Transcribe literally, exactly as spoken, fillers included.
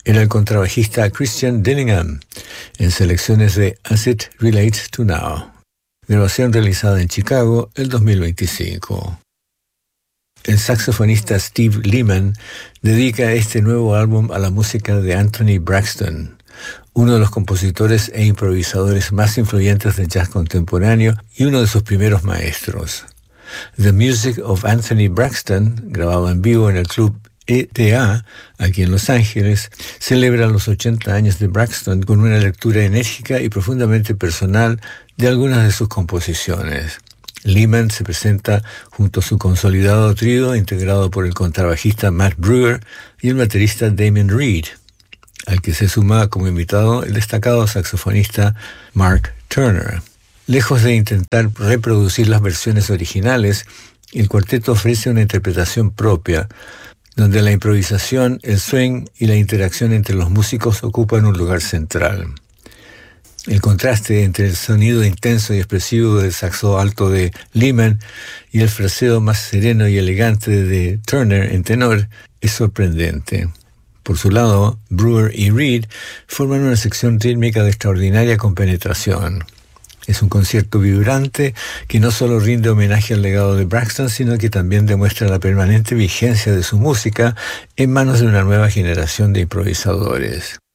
era el contrabajista Christian Dillingham, en selecciones de As It Relates to Now, grabación realizada en Chicago el dos mil veinticinco. El saxofonista Steve Lehman dedica este nuevo álbum a la música de Anthony Braxton, uno de los compositores e improvisadores más influyentes del jazz contemporáneo y uno de sus primeros maestros. The Music of Anthony Braxton, grabado en vivo en el Club E T A, aquí en Los Ángeles, celebra los ochenta años de Braxton con una lectura enérgica y profundamente personal de algunas de sus composiciones. Lehman se presenta junto a su consolidado trío integrado por el contrabajista Matt Brewer y el baterista Damon Reed, al que se suma como invitado el destacado saxofonista Mark Turner. Lejos de intentar reproducir las versiones originales, el cuarteto ofrece una interpretación propia, donde la improvisación, el swing y la interacción entre los músicos ocupan un lugar central. El contraste entre el sonido intenso y expresivo del saxo alto de Lehman y el fraseo más sereno y elegante de Turner en tenor es sorprendente. Por su lado, Brewer y Reed forman una sección rítmica de extraordinaria compenetración. Es un concierto vibrante que no solo rinde homenaje al legado de Braxton, sino que también demuestra la permanente vigencia de su música en manos de una nueva generación de improvisadores.